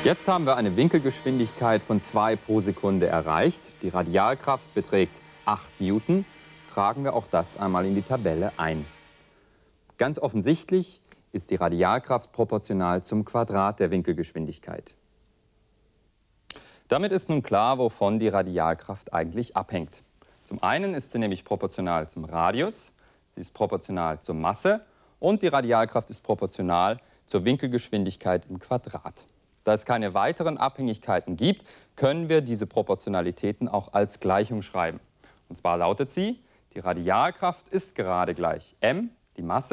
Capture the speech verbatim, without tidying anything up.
Jetzt haben wir eine Winkelgeschwindigkeit von zwei pro Sekunde erreicht. Die Radialkraft beträgt acht Newton. Tragen wir auch das einmal in die Tabelle ein. Ganz offensichtlich ist die Radialkraft proportional zum Quadrat der Winkelgeschwindigkeit. Damit ist nun klar, wovon die Radialkraft eigentlich abhängt. Zum einen ist sie nämlich proportional zum Radius, sie ist proportional zur Masse und die Radialkraft ist proportional zur Winkelgeschwindigkeit im Quadrat. Da es keine weiteren Abhängigkeiten gibt, können wir diese Proportionalitäten auch als Gleichung schreiben. Und zwar lautet sie: Die Radialkraft ist gerade gleich m, die Masse,